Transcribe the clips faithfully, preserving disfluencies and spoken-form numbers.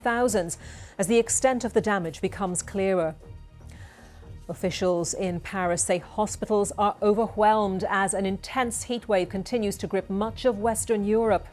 thousands as the extent of the damage becomes clearer. Officials in Paris say hospitals are overwhelmed as an intense heatwave continues to grip much of Western Europe.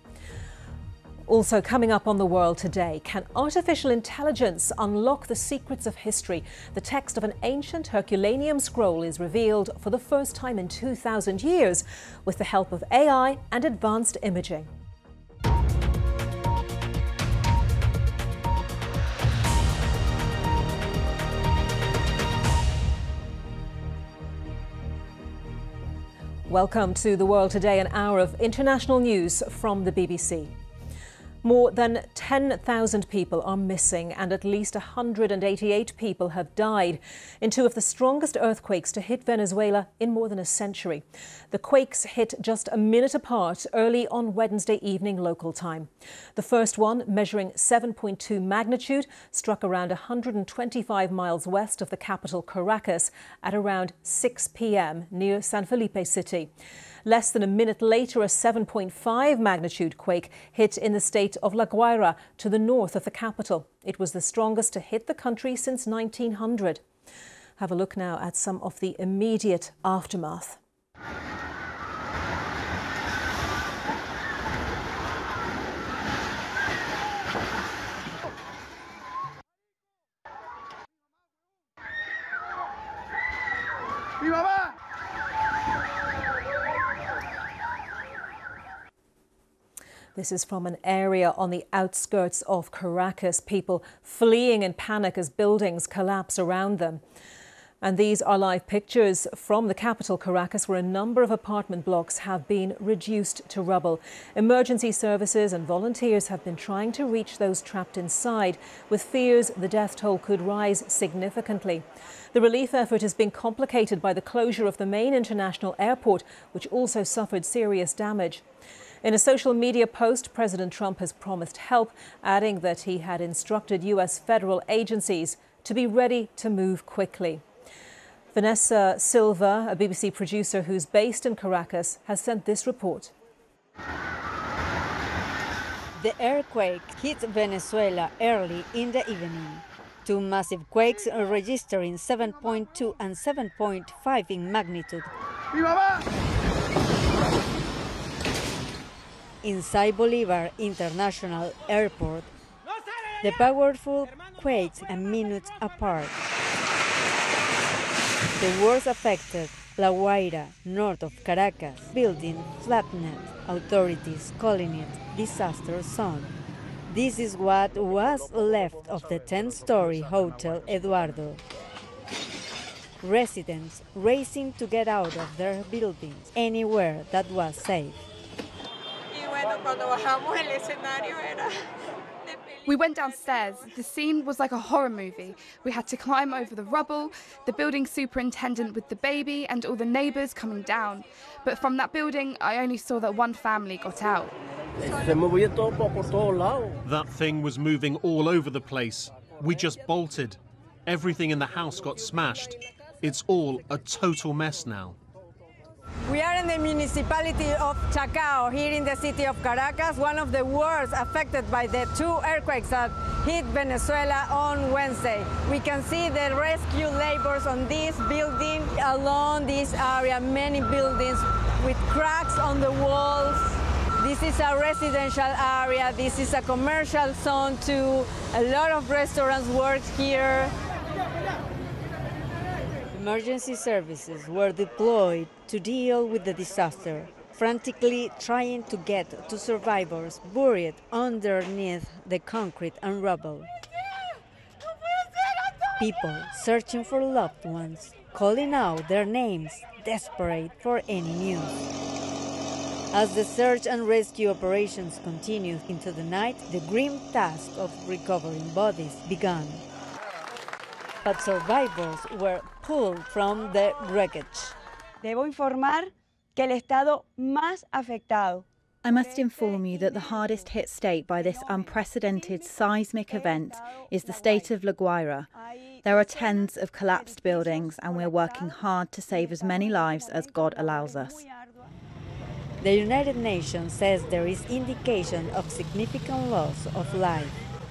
Also coming up on The World today, can artificial intelligence unlock the secrets of history? The text of an ancient Herculaneum scroll is revealed for the first time in two thousand years with the help of A I and advanced imaging. Welcome to The World Today, an hour of international news from the B B C. More than ten thousand people are missing and at least one hundred eighty-eight people have died in two of the strongest earthquakes to hit Venezuela in more than a century. The quakes hit just a minute apart early on Wednesday evening local time. The first one, measuring seven point two magnitude, struck around one hundred twenty-five miles west of the capital Caracas at around six p m near San Felipe City. Less than a minute later, a seven point five magnitude quake hit in the state of La Guaira to the north of the capital. It was the strongest to hit the country since nineteen hundred. Have a look now at some of the immediate aftermath. ¡Mi mamá! This is from an area on the outskirts of Caracas, people fleeing in panic as buildings collapse around them. And these are live pictures from the capital, Caracas, where a number of apartment blocks have been reduced to rubble. Emergency services and volunteers have been trying to reach those trapped inside, with fears the death toll could rise significantly. The relief effort has been complicated by the closure of the main international airport, which also suffered serious damage. In a social media post, President Trump has promised help, adding that he had instructed U S federal agencies to be ready to move quickly. Vanessa Silva, a B B C producer who's based in Caracas, has sent this report. The earthquake hit Venezuela early in the evening. Two massive quakes registering seven point two and seven point five in magnitude. ¡Mi mamá! Inside Bolivar International Airport, the powerful quakes a minute apart. The worst affected, La Guaira, north of Caracas, building flattened, authorities calling it disaster zone. This is what was left of the ten-story Hotel Eduardo. Residents racing to get out of their buildings anywhere that was safe. We went downstairs. The scene was like a horror movie. We had to climb over the rubble, the building superintendent with the baby and all the neighbours coming down. But from that building, I only saw that one family got out. That thing was moving all over the place. We just bolted. Everything in the house got smashed. It's all a total mess now. We are in the municipality of Chacao, here in the city of Caracas, one of the worst affected by the two earthquakes that hit Venezuela on Wednesday. We can see the rescue laborers on this building, along this area, many buildings with cracks on the walls. This is a residential area, this is a commercial zone too. A lot of restaurants work here. Emergency services were deployed to deal with the disaster, frantically trying to get to survivors buried underneath the concrete and rubble. People searching for loved ones, calling out their names, desperate for any news. As the search and rescue operations continued into the night, the grim task of recovering bodies began. But survivors were pulled from the wreckage. Debo informar que el estado más afectado. I must inform you that the hardest hit state by this unprecedented seismic event is the state of La Guaira. There are tens of collapsed buildings and we're working hard to save as many lives as God allows us. The United Nations says there is indication of significant loss of life.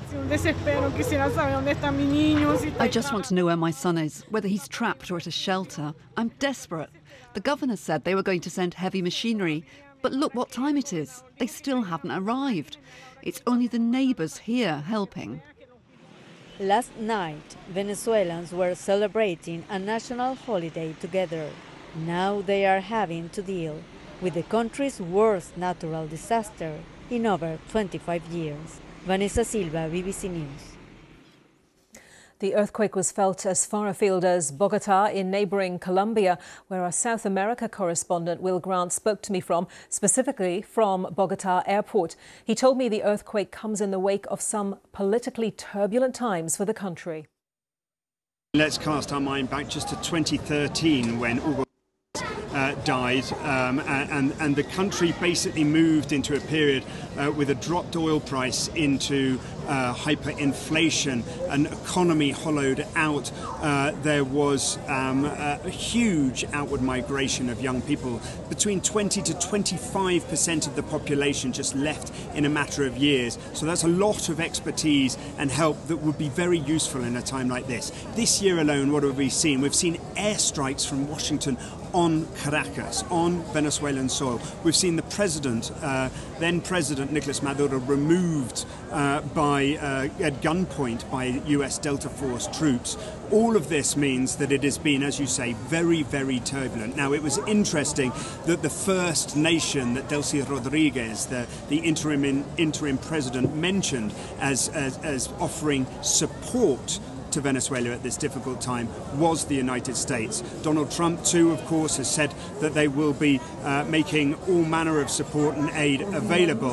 I just want to know where my son is, whether he's trapped or at a shelter. I'm desperate. The governor said they were going to send heavy machinery, but look what time it is. They still haven't arrived. It's only the neighbours here helping. Last night, Venezuelans were celebrating a national holiday together. Now they are having to deal with the country's worst natural disaster in over twenty-five years. Vanessa Silva, B B C News. The earthquake was felt as far afield as Bogota in neighbouring Colombia, where our South America correspondent Will Grant spoke to me from, specifically from Bogota Airport. He told me the earthquake comes in the wake of some politically turbulent times for the country. Let's cast our mind back just to twenty thirteen when Hugo Uh, died um, and, and the country basically moved into a period uh, with a dropped oil price into uh, hyperinflation, an economy hollowed out. Uh, there was um, a huge outward migration of young people. Between twenty to twenty-five percent of the population just left in a matter of years. So that's a lot of expertise and help that would be very useful in a time like this. This year alone, what have we seen? We've seen airstrikes from Washington on Caracas, on Venezuelan soil. We've seen the president, uh, then President Nicolas Maduro, removed uh, by uh, at gunpoint by U S Delta Force troops. All of this means that it has been, as you say, very, very turbulent. Now, it was interesting that the first nation that Delcy Rodriguez, the, the interim in, interim president, mentioned as, as, as offering support to Venezuela at this difficult time was the United States. Donald Trump, too, of course, has said that they will be uh, making all manner of support and aid available.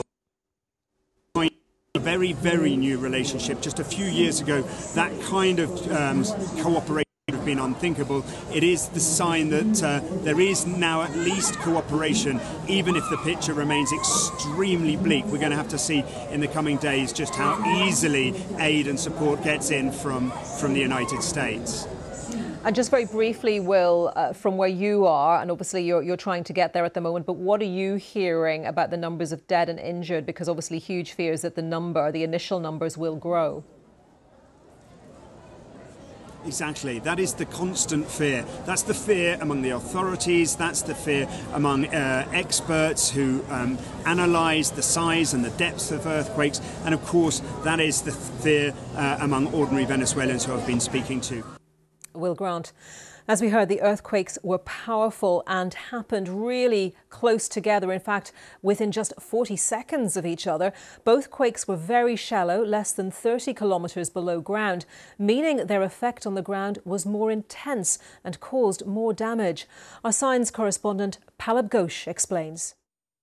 A very, very new relationship. Just a few years ago, that kind of um, cooperation would have been unthinkable. It is the sign that uh, there is now at least cooperation, even if the picture remains extremely bleak. We're going to have to see in the coming days just how easily aid and support gets in from, from the United States. And just very briefly, Will, uh, from where you are, and obviously you're, you're trying to get there at the moment, but what are you hearing about the numbers of dead and injured? Because obviously huge fears that the number, the initial numbers will grow. Exactly. That is the constant fear. That's the fear among the authorities. That's the fear among uh, experts who um, analyse the size and the depths of earthquakes. And of course, that is the fear uh, among ordinary Venezuelans who I've been speaking to. Will Grant. As we heard, the earthquakes were powerful and happened really close together. In fact, within just forty seconds of each other. Both quakes were very shallow, less than thirty kilometres below ground, meaning their effect on the ground was more intense and caused more damage. Our science correspondent Palab Ghosh explains.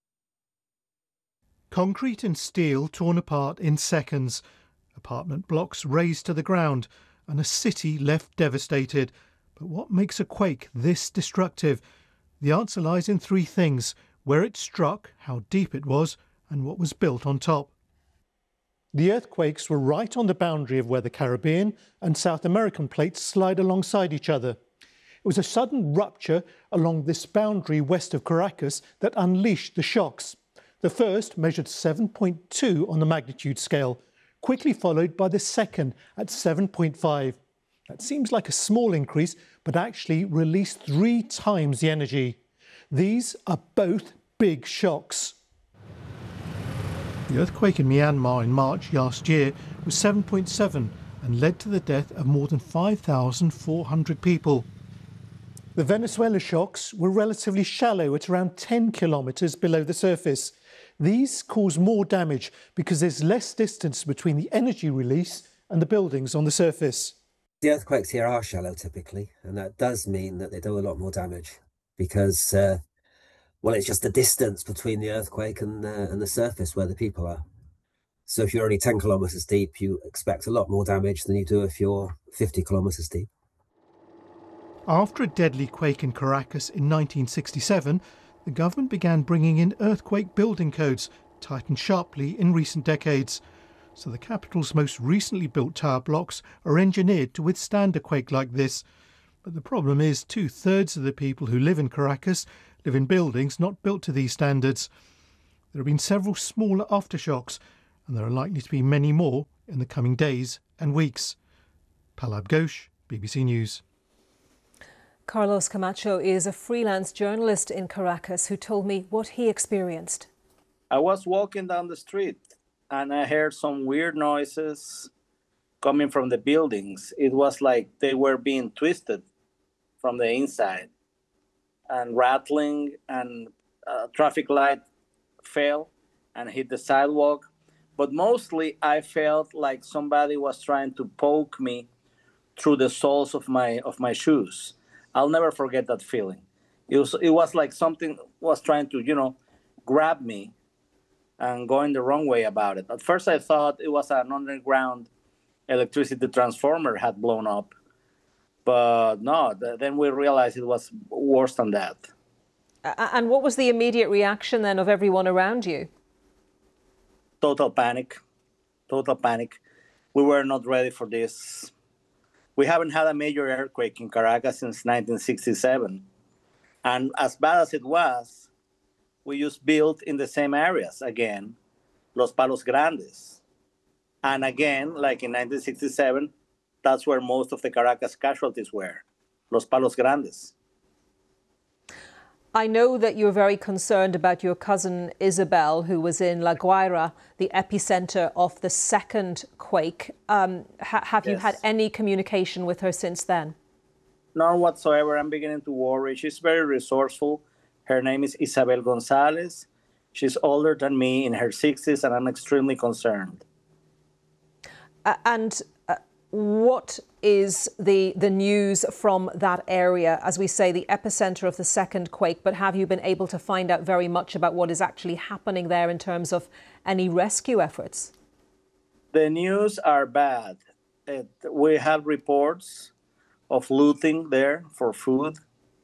Concrete and steel torn apart in seconds, apartment blocks razed to the ground, and a city left devastated. But what makes a quake this destructive? The answer lies in three things: where it struck, how deep it was, and what was built on top. The earthquakes were right on the boundary of where the Caribbean and South American plates slide alongside each other. It was a sudden rupture along this boundary west of Caracas that unleashed the shocks. The first measured seven point two on the magnitude scale, quickly followed by the second at seven point five. That seems like a small increase, but actually released three times the energy. These are both big shocks. The earthquake in Myanmar in March last year was seven point seven and led to the death of more than five thousand four hundred people. The Venezuela shocks were relatively shallow at around ten kilometres below the surface. These cause more damage because there's less distance between the energy release and the buildings on the surface. The earthquakes here are shallow typically, and that does mean that they do a lot more damage because, uh, well, it's just the distance between the earthquake and, uh, and the surface where the people are. So if you're only ten kilometres deep, you expect a lot more damage than you do if you're fifty kilometres deep. After a deadly quake in Caracas in nineteen sixty-seven, the government began bringing in earthquake building codes, tightened sharply in recent decades. So the capital's most recently built tower blocks are engineered to withstand a quake like this. But the problem is two-thirds of the people who live in Caracas live in buildings not built to these standards. There have been several smaller aftershocks, and there are likely to be many more in the coming days and weeks. Palab Ghosh, B B C News. Carlos Camacho is a freelance journalist in Caracas who told me what he experienced. I was walking down the street and I heard some weird noises coming from the buildings. It was like they were being twisted from the inside and rattling, and a traffic light fell and hit the sidewalk. But mostly I felt like somebody was trying to poke me through the soles of my of my shoes. I'll never forget that feeling. It was it was like something was trying to, you know, grab me and going the wrong way about it. At first I thought it was an underground electricity transformer had blown up. But no, th- then we realized it was worse than that. Uh, and what was the immediate reaction then of everyone around you? Total panic. Total panic. We were not ready for this. We haven't had a major earthquake in Caracas since nineteen sixty-seven. And as bad as it was, we just built in the same areas again, Los Palos Grandes. And again, like in nineteen sixty-seven, that's where most of the Caracas casualties were, Los Palos Grandes. I know that you're very concerned about your cousin Isabel, who was in La Guaira, the epicenter of the second quake. Um, ha- have yes. you had any communication with her since then? None whatsoever. I'm beginning to worry. She's very resourceful. Her name is Isabel Gonzalez. She's older than me, in her sixties, and I'm extremely concerned. Uh, and uh, what is the the news from that area? As we say, the epicenter of the second quake, but have you been able to find out very much about what is actually happening there in terms of any rescue efforts? The news are bad. It, we have reports of looting there for food.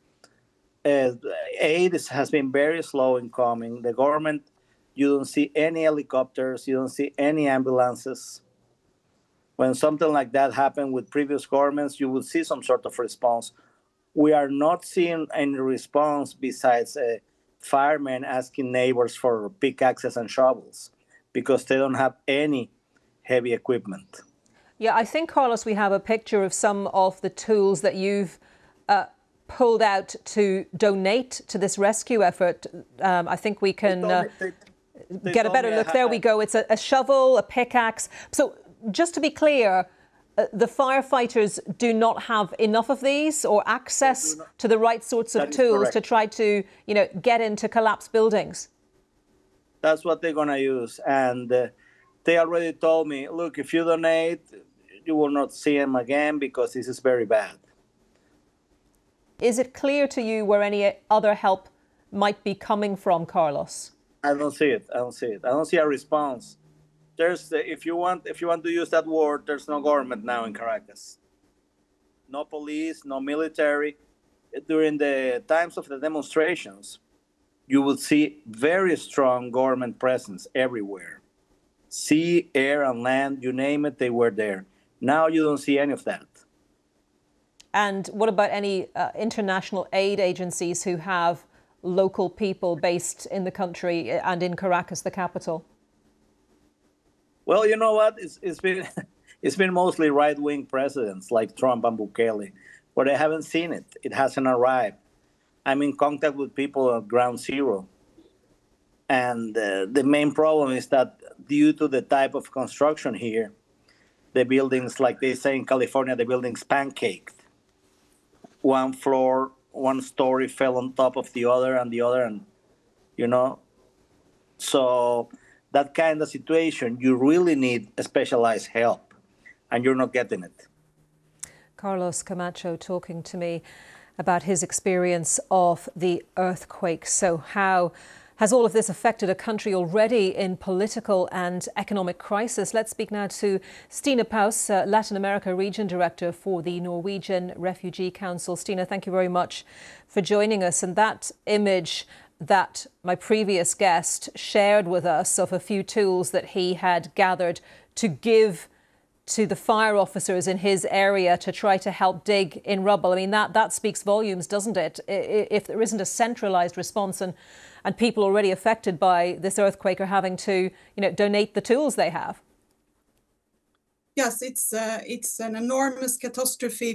Uh, aid is, has been very slow in coming. The government, you don't see any helicopters, you don't see any ambulances. When something like that happened with previous governments, you would see some sort of response. We are not seeing any response besides uh, firemen asking neighbors for pickaxes and shovels because they don't have any heavy equipment. Yeah, I think, Carlos, we have a picture of some of the tools that you've uh, pulled out to donate to this rescue effort. Um, I think we can uh, they, they get a better look. There we go. It's a, a shovel, a pickaxe. So just to be clear, uh, the firefighters do not have enough of these or access to the right sorts of tools to try to, you know, get into collapsed buildings. That's what they're going to use. And uh, they already told me, look, if you donate, you will not see them again because this is very bad. Is it clear to you where any other help might be coming from, Carlos? I don't see it. I don't see it. I don't see a response. There's, if you want, if you want to use that word, there's no government now in Caracas. No police, no military. During the times of the demonstrations, you will see very strong government presence everywhere. Sea, air, and land, you name it, they were there. Now you don't see any of that. And what about any uh, international aid agencies who have local people based in the country and in Caracas, the capital? Well, you know what? It's, it's been it's been mostly right-wing presidents like Trump and Bukele, but I haven't seen it. It hasn't arrived. I'm in contact with people at ground zero. And uh, the main problem is that due to the type of construction here, the buildings, like they say in California, the buildings pancaked. One floor, one story fell on top of the other and the other, and, you know. So that kind of situation, you really need specialized help, and you're not getting it. Carlos Camacho talking to me about his experience of the earthquake. So how has all of this affected a country already in political and economic crisis? Let's speak now to Stina Paus, uh, Latin America Region Director for the Norwegian Refugee Council. Stina, thank you very much for joining us. And that image that my previous guest shared with us of a few tools that he had gathered to give to the fire officers in his area to try to help dig in rubble. I mean, that, that speaks volumes, doesn't it? If there isn't a centralised response and, and people already affected by this earthquake are having to, you know, donate the tools they have. yes, it's uh, it's an enormous catastrophe